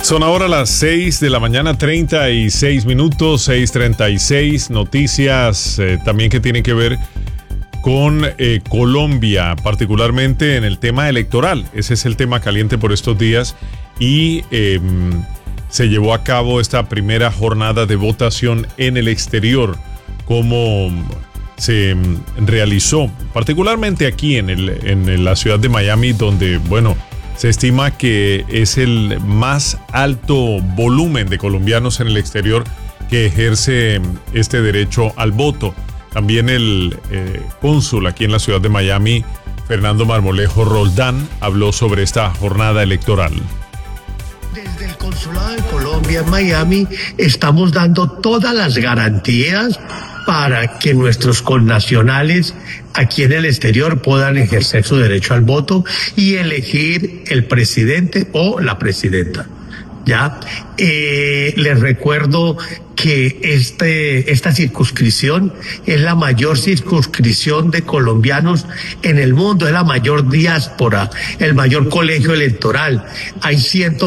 Son ahora las 6 de la mañana, 36 minutos, 6:36. Noticias también que tienen que ver con Colombia, particularmente en el tema electoral. Ese es el tema caliente por estos días y se llevó a cabo esta primera jornada de votación en el exterior. ¿Cómo se realizó? Particularmente aquí en la ciudad de Miami, donde, bueno, se estima que es el más alto volumen de colombianos en el exterior que ejerce este derecho al voto. También el cónsul aquí en la ciudad de Miami, Fernando Marmolejo Roldán, habló sobre esta jornada electoral. Desde el Consulado de Colombia en Miami estamos dando todas las garantías para que nuestros connacionales aquí en el exterior puedan ejercer su derecho al voto y elegir el presidente o la presidenta. ¿Ya? Les recuerdo que esta circunscripción es la mayor circunscripción de colombianos en el mundo, es la mayor diáspora, el mayor colegio electoral. Hay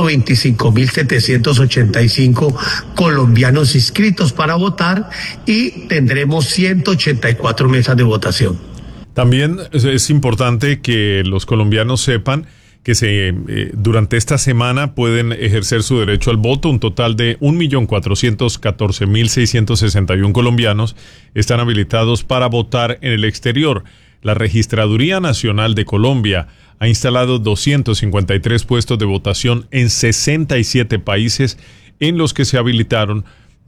125.785 colombianos inscritos para votar y tendremos 184 mesas de votación. También es importante que los colombianos sepan que durante esta semana pueden ejercer su derecho al voto. Un total de 1.414.661 colombianos están habilitados para votar en el exterior. La Registraduría Nacional de Colombia ha instalado 253 puestos de votación en 67 países, en los que se habilitaron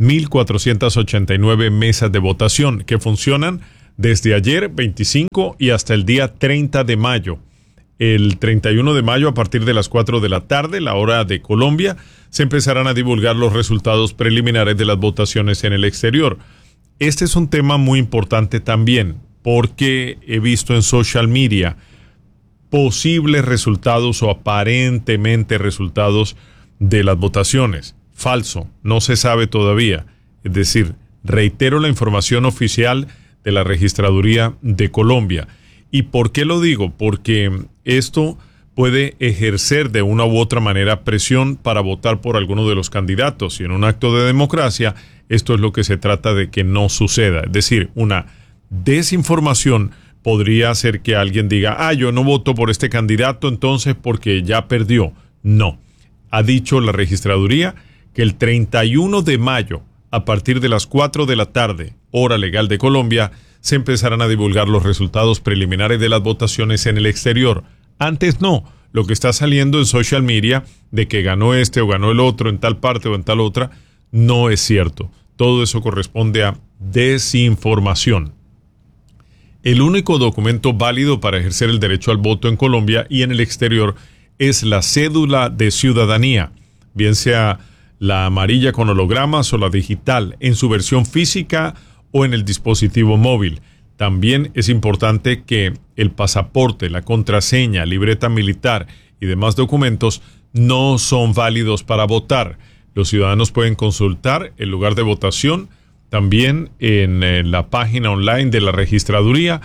1.489 mesas de votación que funcionan desde ayer 25 y hasta el día 30 de mayo. El 31 de mayo, a partir de las 4 de la tarde, la hora de Colombia, se empezarán a divulgar los resultados preliminares de las votaciones en el exterior. Este es un tema muy importante también, porque he visto en social media posibles resultados o aparentemente resultados de las votaciones. Falso, no se sabe todavía. Es decir, reitero la información oficial de la Registraduría de Colombia. ¿Y por qué lo digo? Porque esto puede ejercer de una u otra manera presión para votar por alguno de los candidatos. Y en un acto de democracia, esto es lo que se trata de que no suceda. Es decir, una desinformación podría hacer que alguien diga, yo no voto por este candidato entonces porque ya perdió. No. Ha dicho la Registraduría que el 31 de mayo, a partir de las 4 de la tarde, hora legal de Colombia, se empezarán a divulgar los resultados preliminares de las votaciones en el exterior. Antes no. Lo que está saliendo en social media de que ganó este o ganó el otro en tal parte o en tal otra, no es cierto. Todo eso corresponde a desinformación. El único documento válido para ejercer el derecho al voto en Colombia y en el exterior es la cédula de ciudadanía, bien sea la amarilla con hologramas o la digital, en su versión física o en el dispositivo móvil. También es importante que el pasaporte, la contraseña, libreta militar y demás documentos no son válidos para votar. Los ciudadanos pueden consultar el lugar de votación también en la página online de la registraduría,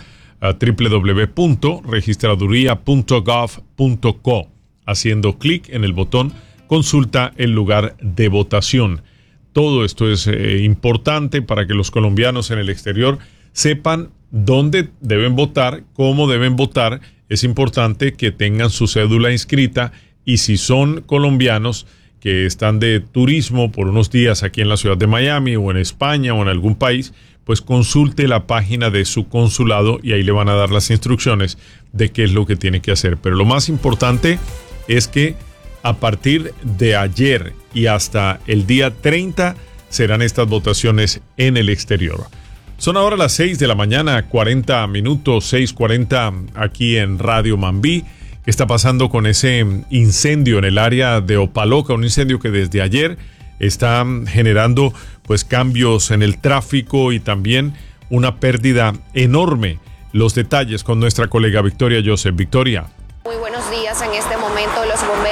www.registraduría.gov.co, haciendo clic en el botón Consulta el lugar de votación. Todo esto es importante para que los colombianos en el exterior sepan dónde deben votar, cómo deben votar. Es importante que tengan su cédula inscrita, y si son colombianos que están de turismo por unos días aquí en la ciudad de Miami o en España o en algún país, pues consulte la página de su consulado y ahí le van a dar las instrucciones de qué es lo que tiene que hacer. Pero lo más importante es que a partir de ayer y hasta el día 30 serán estas votaciones en el exterior. Son ahora las 6 de la mañana, 40 minutos, 6:40 aquí en Radio Mambí. ¿Qué está pasando con ese incendio en el área de Opaloca? Un incendio que desde ayer está generando pues cambios en el tráfico y también una pérdida enorme. Los detalles con nuestra colega Victoria Joseph. Victoria. Muy buenos días. En este momento los bomberos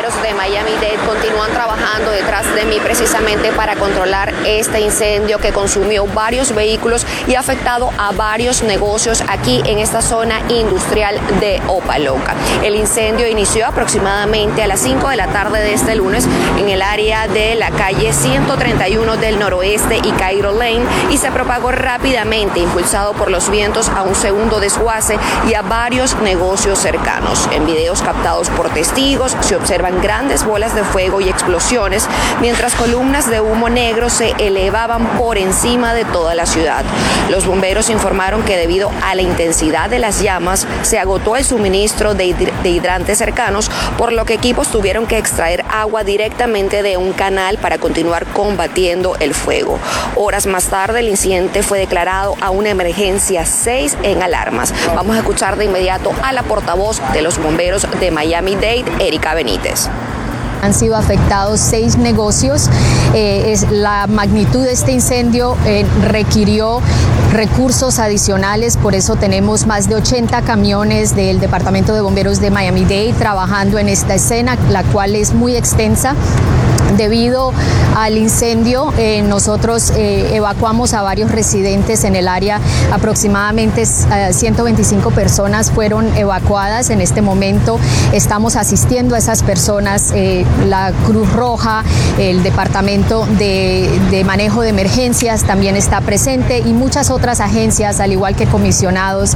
bomberos de Miami-Dade continúan trabajando detrás de mí precisamente para controlar este incendio que consumió varios vehículos y ha afectado a varios negocios aquí en esta zona industrial de Opa-locka. El incendio inició aproximadamente a las 5 de la tarde de este lunes en el área de la calle 131 del noroeste y Cairo Lane y se propagó rápidamente, impulsado por los vientos, a un segundo desguace y a varios negocios cercanos. En videos captados por testigos se observan grandes bolas de fuego y explosiones, mientras columnas de humo negro se elevaban por encima de toda la ciudad. Los bomberos informaron que debido a la intensidad de las llamas se agotó el suministro de hidrantes cercanos, por lo que equipos tuvieron que extraer agua directamente de un canal para continuar combatiendo el fuego. Horas más tarde el incidente fue declarado a una emergencia 6 en alarmas. Vamos a escuchar de inmediato a la portavoz de los bomberos de Miami-Dade, Erika Benítez. Han sido afectados 6 negocios. La magnitud de este incendio requirió recursos adicionales, por eso tenemos más de 80 camiones del Departamento de Bomberos de Miami-Dade trabajando en esta escena, la cual es muy extensa. Debido al incendio, nosotros evacuamos a varios residentes en el área. Aproximadamente 125 personas fueron evacuadas. En este momento estamos asistiendo a esas personas. La Cruz Roja, el Departamento de Manejo de Emergencias también está presente y muchas otras agencias, al igual que comisionados.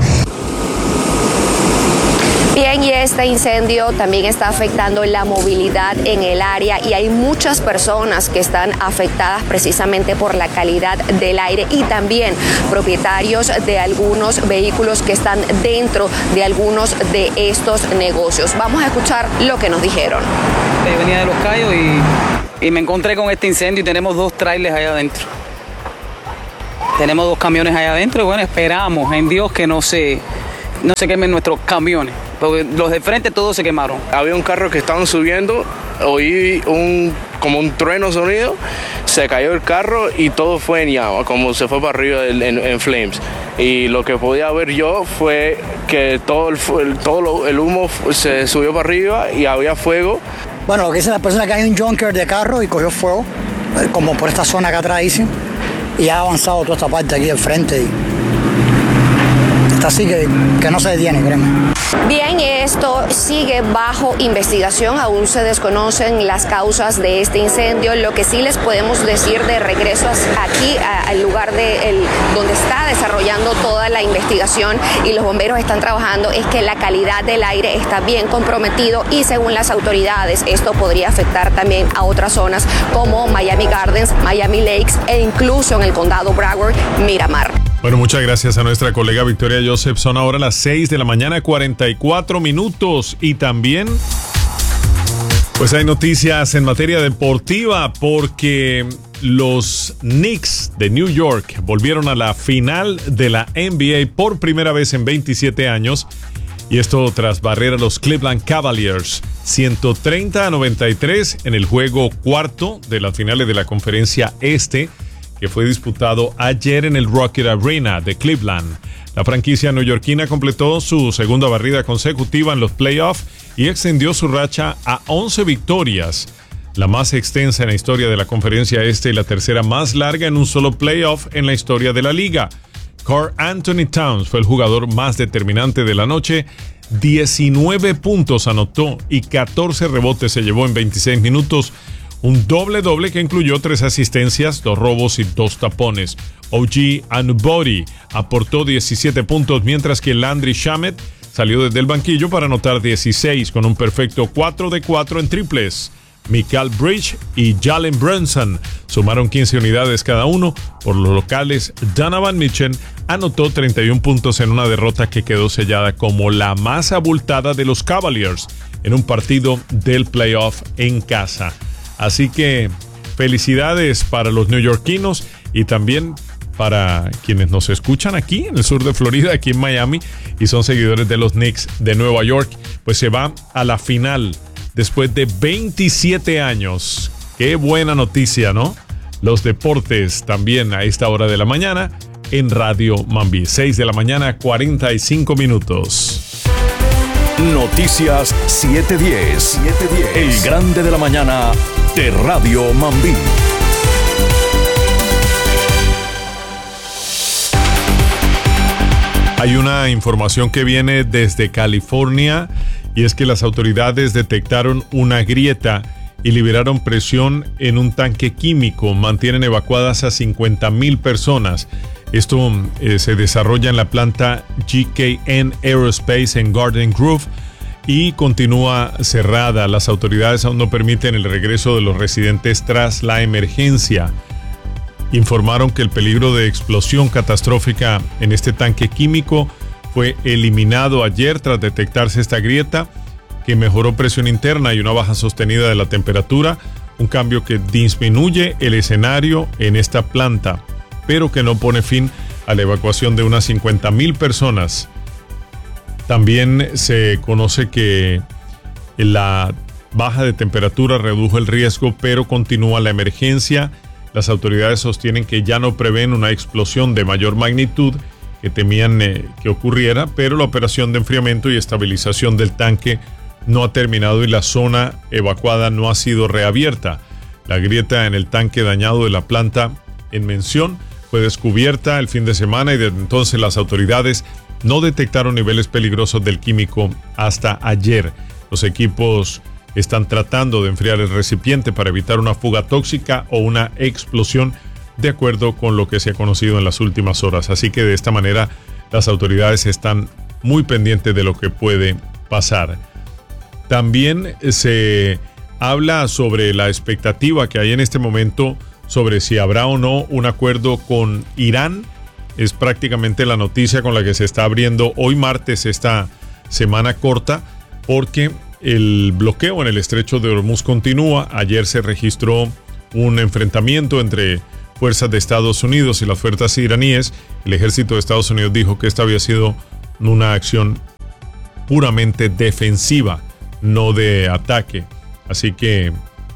Bien, y este incendio también está afectando la movilidad en el área y hay muchas personas que están afectadas precisamente por la calidad del aire y también propietarios de algunos vehículos que están dentro de algunos de estos negocios. Vamos a escuchar lo que nos dijeron. Venía de Los Cayos y me encontré con este incendio y tenemos 2 trailers allá adentro. Tenemos 2 camiones allá adentro y bueno, esperamos en Dios que no se quemen nuestros camiones, porque los de frente todos se quemaron. Había un carro que estaban subiendo, oí como un trueno sonido, se cayó el carro y todo fue en llama, como se fue para arriba en flames. Y lo que podía ver yo fue que todo el humo se subió para arriba y había fuego. Bueno, lo que dice la persona es que hay un junker de carro y cogió fuego, como por esta zona acá atrás, dicen, y ha avanzado toda esta parte aquí del frente. Así que no se detiene, créeme. Bien, esto sigue bajo investigación, aún se desconocen las causas de este incendio. Lo que sí les podemos decir de regreso aquí al lugar donde está desarrollando toda la investigación y los bomberos están trabajando es que la calidad del aire está bien comprometido y según las autoridades esto podría afectar también a otras zonas como Miami Gardens, Miami Lakes e incluso en el condado Broward, Miramar. Bueno, muchas gracias a nuestra colega Victoria Joseph. Son ahora las 6 de la mañana, 44 minutos. Y también, pues hay noticias en materia deportiva porque los Knicks de New York volvieron a la final de la NBA por primera vez en 27 años. Y esto tras barrer a los Cleveland Cavaliers 130-93 en el juego cuarto de las finales de la Conferencia Este, que fue disputado ayer en el Rocket Arena de Cleveland. La franquicia neoyorquina completó su segunda barrida consecutiva en los playoffs y extendió su racha a 11 victorias, la más extensa en la historia de la Conferencia Este y la tercera más larga en un solo playoff en la historia de la liga. Karl Anthony Towns fue el jugador más determinante de la noche. 19 puntos anotó y 14 rebotes se llevó en 26 minutos. Un doble-doble que incluyó 3 asistencias, 2 robos y 2 tapones. OG Anunoby aportó 17 puntos, mientras que Landry Shamet salió desde el banquillo para anotar 16 con un perfecto 4 de 4 en triples. Mikal Bridges y Jalen Brunson sumaron 15 unidades cada uno. Por los locales, Donovan Mitchell anotó 31 puntos en una derrota que quedó sellada como la más abultada de los Cavaliers en un partido del playoff en casa. Así que felicidades para los neoyorquinos y también para quienes nos escuchan aquí en el sur de Florida, aquí en Miami, y son seguidores de los Knicks de Nueva York. Pues se va a la final después de 27 años. Qué buena noticia, ¿no? Los deportes también a esta hora de la mañana en Radio Mambí. 6 de la mañana, 45 minutos. Noticias 710. El grande de la mañana de Radio Mambí. Hay una información que viene desde California y es que las autoridades detectaron una grieta y liberaron presión en un tanque químico. Mantienen evacuadas a 50,000 personas. Esto se desarrolla en la planta GKN Aerospace en Garden Grove y continúa cerrada. Las autoridades aún no permiten el regreso de los residentes tras la emergencia. Informaron que el peligro de explosión catastrófica en este tanque químico fue eliminado ayer tras detectarse esta grieta, que mejoró presión interna y una baja sostenida de la temperatura, un cambio que disminuye el escenario en esta planta, pero que no pone fin a la evacuación de unas 50,000 personas. También se conoce que la baja de temperatura redujo el riesgo, pero continúa la emergencia. Las autoridades sostienen que ya no prevén una explosión de mayor magnitud que temían que ocurriera, pero la operación de enfriamiento y estabilización del tanque no ha terminado y la zona evacuada no ha sido reabierta. La grieta en el tanque dañado de la planta en mención fue descubierta el fin de semana y desde entonces las autoridades no detectaron niveles peligrosos del químico hasta ayer. Los equipos están tratando de enfriar el recipiente para evitar una fuga tóxica o una explosión, de acuerdo con lo que se ha conocido en las últimas horas. Así que de esta manera las autoridades están muy pendientes de lo que puede pasar. También se habla sobre la expectativa que hay en este momento sobre si habrá o no un acuerdo con Irán. Es prácticamente la noticia con la que se está abriendo hoy martes esta semana corta, porque el bloqueo en el estrecho de Hormuz continúa. Ayer se registró un enfrentamiento entre fuerzas de Estados Unidos y las fuerzas iraníes. El ejército de Estados Unidos dijo que esta había sido una acción puramente defensiva, no de ataque. Así que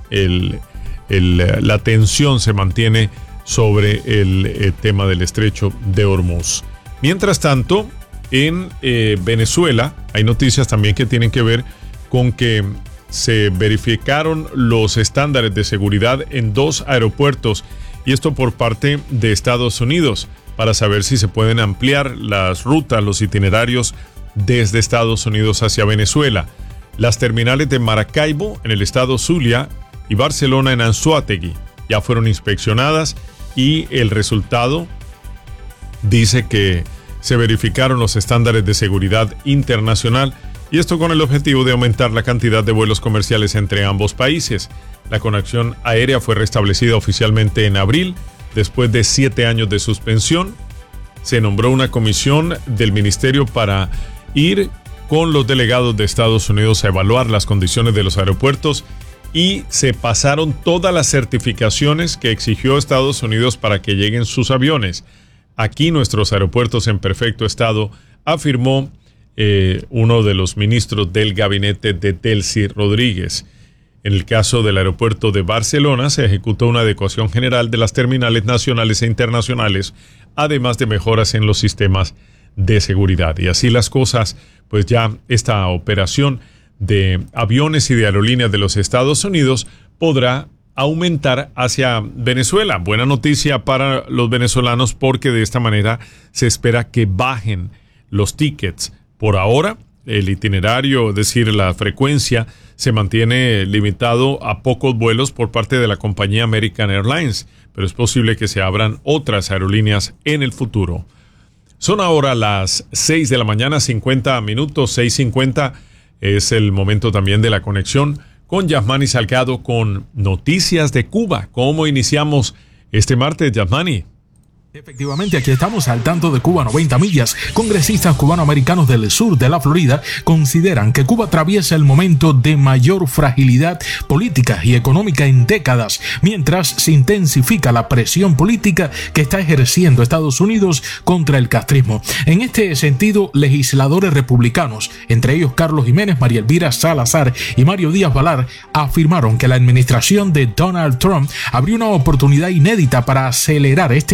la tensión se mantiene sobre el tema del estrecho de Hormuz. Mientras tanto, en Venezuela hay noticias también que tienen que ver con que se verificaron los estándares de seguridad en 2 aeropuertos, y esto por parte de Estados Unidos, para saber si se pueden ampliar las rutas, los itinerarios desde Estados Unidos hacia Venezuela. Las terminales de Maracaibo en el estado Zulia y Barcelona en Anzoátegui ya fueron inspeccionadas y el resultado dice que se verificaron los estándares de seguridad internacional, y esto con el objetivo de aumentar la cantidad de vuelos comerciales entre ambos países. La conexión aérea fue restablecida oficialmente en abril, después de 7 años de suspensión. Se nombró una comisión del ministerio para ir con los delegados de Estados Unidos a evaluar las condiciones de los aeropuertos y se pasaron todas las certificaciones que exigió Estados Unidos para que lleguen sus aviones. Aquí nuestros aeropuertos en perfecto estado, afirmó uno de los ministros del gabinete de Delcy Rodríguez. En el caso del aeropuerto de Barcelona se ejecutó una adecuación general de las terminales nacionales e internacionales, además de mejoras en los sistemas de seguridad. Y así las cosas, pues ya esta operación de aviones y de aerolíneas de los Estados Unidos podrá aumentar hacia Venezuela. Buena noticia para los venezolanos, porque de esta manera se espera que bajen los tickets. Por ahora, el itinerario, es decir, la frecuencia, se mantiene limitado a pocos vuelos por parte de la compañía American Airlines, pero es posible que se abran otras aerolíneas en el futuro. Son ahora las 6 de la mañana, 50 minutos, 6:50. Es el momento también de la conexión con Yasmani Salgado con Noticias de Cuba. ¿Cómo iniciamos este martes, Yasmani? Efectivamente, aquí estamos al tanto de Cuba 90 millas. Congresistas cubanoamericanos del sur de la Florida consideran que Cuba atraviesa el momento de mayor fragilidad política y económica en décadas, mientras se intensifica la presión política que está ejerciendo Estados Unidos contra el castrismo. En este sentido, legisladores republicanos, entre ellos Carlos Jiménez, María Elvira Salazar y Mario Díaz Balar, afirmaron que la administración de Donald Trump abrió una oportunidad inédita para acelerar este cambio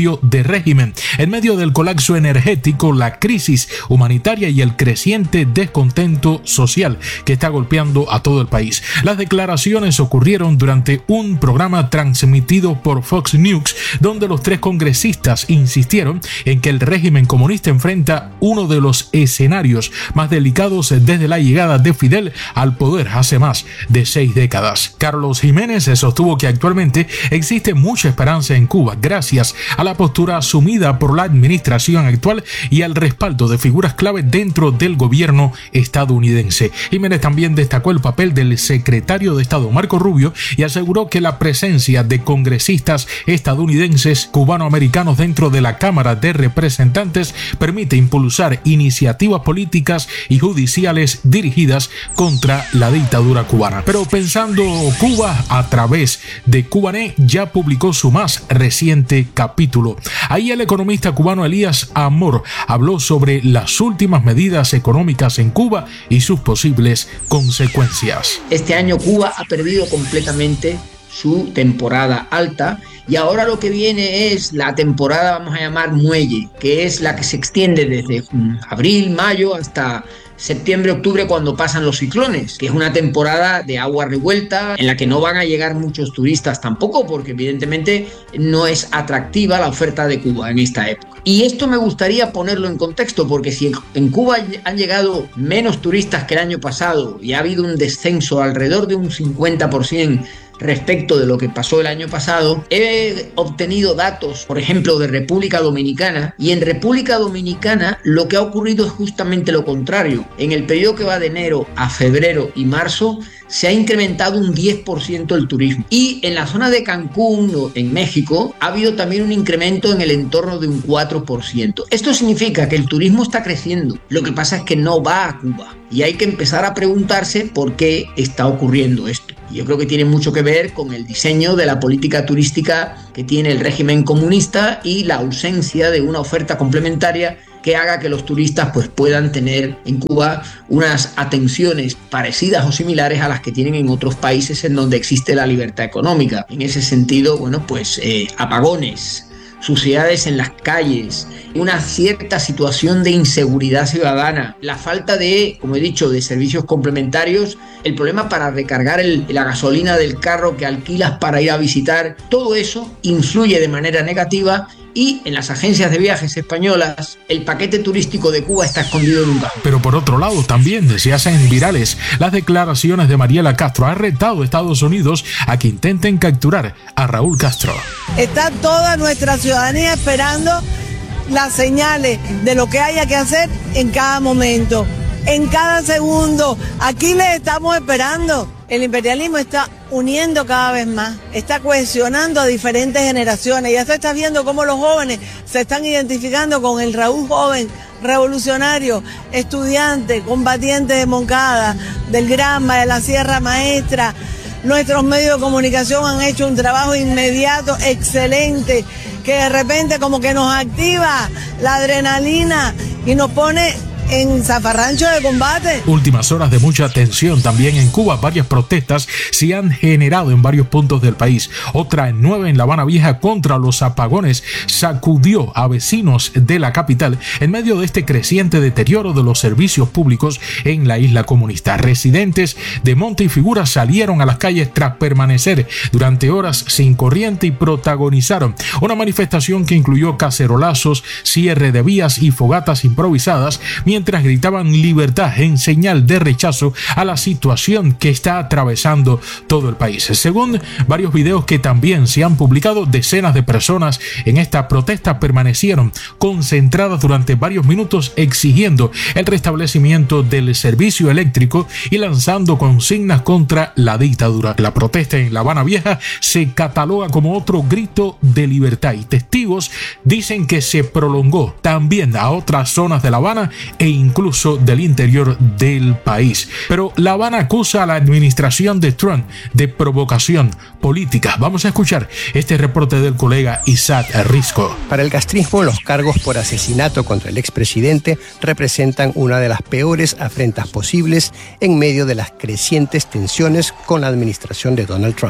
cambio de régimen en medio del colapso energético, la crisis humanitaria y el creciente descontento social que está golpeando a todo el país. Las declaraciones ocurrieron durante un programa transmitido por Fox News, donde los tres congresistas insistieron en que el régimen comunista enfrenta uno de los escenarios más delicados desde la llegada de Fidel al poder hace más de 6 décadas. Carlos Jiménez sostuvo que actualmente existe mucha esperanza en Cuba gracias a la postura asumida por la administración actual y al respaldo de figuras clave dentro del gobierno estadounidense. Jiménez también destacó el papel del secretario de Estado Marco Rubio y aseguró que la presencia de congresistas estadounidenses cubanoamericanos dentro de la Cámara de Representantes permite impulsar iniciativas políticas y judiciales dirigidas contra la dictadura cubana. Pero pensando Cuba a través de Cubanet ya publicó su más reciente capítulo. Ahí el economista cubano Elías Amor habló sobre las últimas medidas económicas en Cuba y sus posibles consecuencias. Este año Cuba ha perdido completamente su temporada alta y ahora lo que viene es la temporada, vamos a llamar muelle, que es la que se extiende desde abril, mayo hasta septiembre, octubre, cuando pasan los ciclones, que es una temporada de agua revuelta en la que no van a llegar muchos turistas tampoco, porque evidentemente no es atractiva la oferta de Cuba en esta época. Y esto me gustaría ponerlo en contexto, porque si en Cuba han llegado menos turistas que el año pasado y ha habido un descenso alrededor de un 50% respecto de lo que pasó el año pasado, he obtenido datos, por ejemplo, de República Dominicana, y en República Dominicana lo que ha ocurrido es justamente lo contrario. En el periodo que va de enero a febrero y marzo se ha incrementado un 10% el turismo. Y en la zona de Cancún, en México, ha habido también un incremento en el entorno de un 4%. Esto significa que el turismo está creciendo. Lo que pasa es que no va a Cuba. Y hay que empezar a preguntarse por qué está ocurriendo esto. Yo creo que tiene mucho que ver con el diseño de la política turística que tiene el régimen comunista y la ausencia de una oferta complementaria que haga que los turistas pues puedan tener en Cuba unas atenciones parecidas o similares a las que tienen en otros países en donde existe la libertad económica. En ese sentido, bueno, pues apagones, suciedades en las calles, una cierta situación de inseguridad ciudadana, la falta de, como he dicho, de servicios complementarios, el problema para recargar la gasolina del carro que alquilas para ir a visitar, todo eso influye de manera negativa. Y en las agencias de viajes españolas, el paquete turístico de Cuba está escondido en un cajón. Pero por otro lado, también se hacen virales las declaraciones de Mariela Castro. Ha retado a Estados Unidos a que intenten capturar a Raúl Castro. Está toda nuestra ciudadanía esperando las señales de lo que haya que hacer en cada momento, en cada segundo. Aquí les estamos esperando. El imperialismo está uniendo cada vez más, está cohesionando a diferentes generaciones. Ya se está viendo cómo los jóvenes se están identificando con el Raúl joven, revolucionario, estudiante, combatiente de Moncada, del Granma, de la Sierra Maestra. Nuestros medios de comunicación han hecho un trabajo inmediato, excelente, que de repente como que nos activa la adrenalina y nos pone en zafarrancho de combate. Últimas horas de mucha tensión también en Cuba. Varias protestas se han generado en varios puntos del país. Otra en 9 en La Habana Vieja contra los apagones sacudió a vecinos de la capital en medio de este creciente deterioro de los servicios públicos en la isla comunista. Residentes de Monte y Figura salieron a las calles tras permanecer durante horas sin corriente y protagonizaron una manifestación que incluyó cacerolazos, cierre de vías y fogatas improvisadas, mientras gritaban libertad en señal de rechazo a la situación que está atravesando todo el país. Según varios videos que también se han publicado, decenas de personas en esta protesta permanecieron concentradas durante varios minutos exigiendo el restablecimiento del servicio eléctrico y lanzando consignas contra la dictadura. La protesta en La Habana Vieja se cataloga como otro grito de libertad y testigos dicen que se prolongó también a otras zonas de La Habana e incluso del interior del país. Pero La Habana acusa a la administración de Trump de provocación política. Vamos a escuchar este reporte del colega Isaac Risco. Para el castrismo, los cargos por asesinato contra el expresidente representan una de las peores afrentas posibles en medio de las crecientes tensiones con la administración de Donald Trump.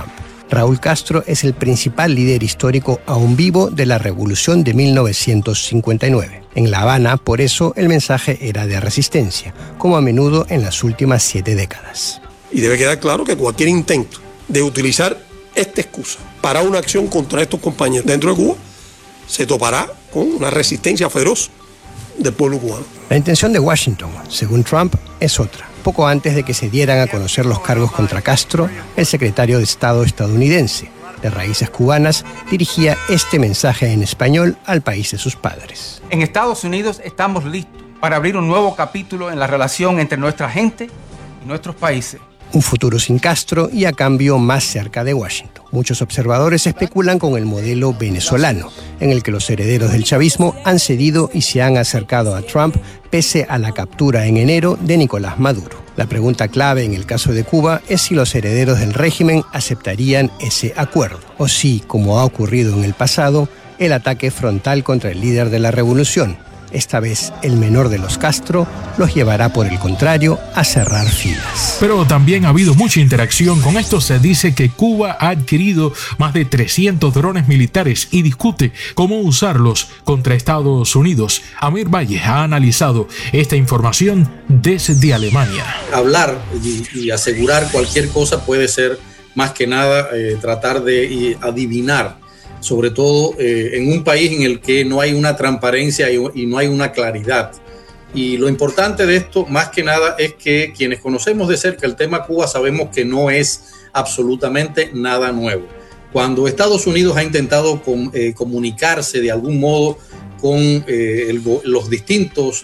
Raúl Castro es el principal líder histórico aún vivo de la revolución de 1959. En La Habana, por eso, el mensaje era de resistencia, como a menudo en las últimas 7 décadas. Y debe quedar claro que cualquier intento de utilizar esta excusa para una acción contra estos compañeros dentro de Cuba se topará con una resistencia feroz del pueblo cubano. La intención de Washington, según Trump, es otra. Poco antes de que se dieran a conocer los cargos contra Castro, el secretario de Estado estadounidense, de raíces cubanas, dirigía este mensaje en español al país de sus padres. En Estados Unidos estamos listos para abrir un nuevo capítulo en la relación entre nuestra gente y nuestros países. Un futuro sin Castro y a cambio más cerca de Washington. Muchos observadores especulan con el modelo venezolano, en el que los herederos del chavismo han cedido y se han acercado a Trump pese a la captura en enero de Nicolás Maduro. La pregunta clave en el caso de Cuba es si los herederos del régimen aceptarían ese acuerdo, o si, como ha ocurrido en el pasado, el ataque frontal contra el líder de la revolución, esta vez el menor de los Castro, los llevará por el contrario a cerrar filas. Pero también ha habido mucha interacción. Con esto se dice que Cuba ha adquirido más de 300 drones militares y discute cómo usarlos contra Estados Unidos. Amir Valle ha analizado esta información desde Alemania. Hablar y asegurar cualquier cosa puede ser más que nada tratar de adivinar, sobre todo en un país en el que no hay una transparencia y no hay una claridad. Y lo importante de esto, más que nada, es que quienes conocemos de cerca el tema Cuba sabemos que no es absolutamente nada nuevo. Cuando Estados Unidos ha intentado comunicarse de algún modo con los distintos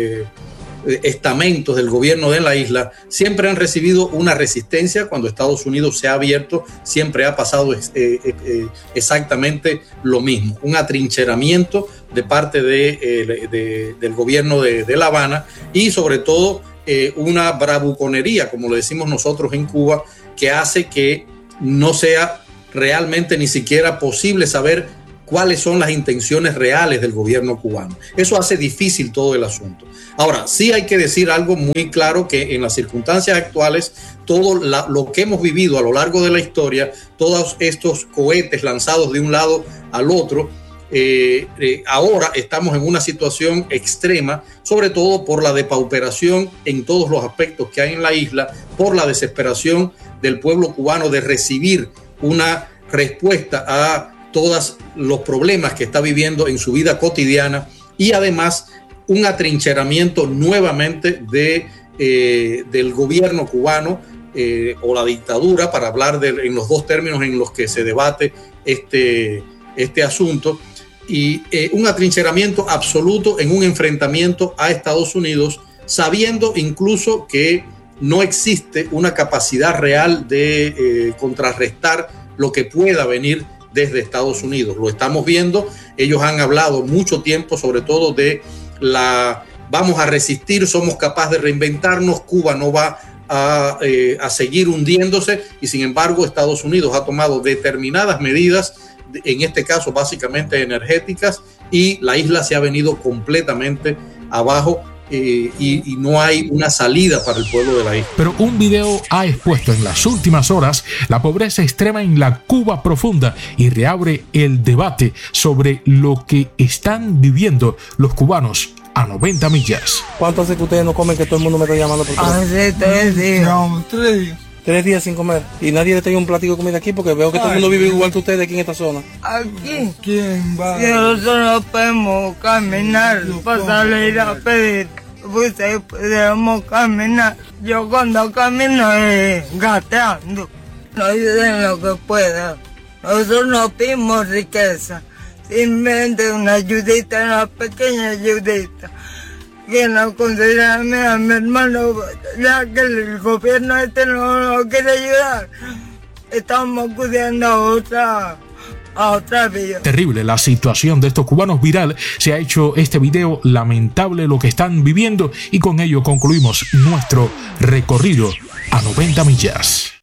estamentos del gobierno de la isla, siempre han recibido una resistencia. Cuando Estados Unidos se ha abierto, siempre ha pasado exactamente lo mismo, un atrincheramiento de parte del gobierno de La Habana y sobre todo una bravuconería, como le decimos nosotros en Cuba, que hace que no sea realmente ni siquiera posible saber cuáles son las intenciones reales del gobierno cubano. Eso hace difícil todo el asunto. Ahora, sí hay que decir algo muy claro, que en las circunstancias actuales, todo lo que hemos vivido a lo largo de la historia, todos estos cohetes lanzados de un lado al otro, ahora estamos en una situación extrema, sobre todo por la depauperación en todos los aspectos que hay en la isla, por la desesperación del pueblo cubano de recibir una respuesta a todos los problemas que está viviendo en su vida cotidiana y además un atrincheramiento nuevamente del gobierno cubano o la dictadura, para hablar en los dos términos en los que se debate este asunto, y un atrincheramiento absoluto en un enfrentamiento a Estados Unidos, sabiendo incluso que no existe una capacidad real de contrarrestar lo que pueda venir desde Estados Unidos. Lo estamos viendo. Ellos han hablado mucho tiempo, sobre todo de vamos a resistir, somos capaces de reinventarnos, Cuba no va a seguir hundiéndose, y sin embargo Estados Unidos ha tomado determinadas medidas, en este caso básicamente energéticas, y la isla se ha venido completamente abajo. Y no hay una salida para el pueblo de la isla. Pero un video ha expuesto en las últimas horas la pobreza extrema en la Cuba profunda y reabre el debate sobre lo que están viviendo los cubanos a 90 millas. ¿Cuánto hace que ustedes no comen, que todo el mundo me está llamando por teléfono? Hace 3 días. No, 3 días. 3 días sin comer. Y nadie le trae un platico de comida aquí, porque veo que todo el mundo vive igual que ustedes aquí en esta zona. Aquí. ¿Quién va? Nosotros no podemos caminar para salir a pedir. Pues podemos caminar. Yo cuando camino gateando. No ayuden lo que pueda. Nosotros no pedimos riqueza. Simplemente una ayudita, una pequeña ayudita. Que nos consideran a mi hermano, ya que el gobierno no quiere ayudar. Estamos acudiendo a otra vía. Terrible la situación de estos cubanos, viral. Se ha hecho este video, lamentable lo que están viviendo, y con ello concluimos nuestro recorrido a 90 millas.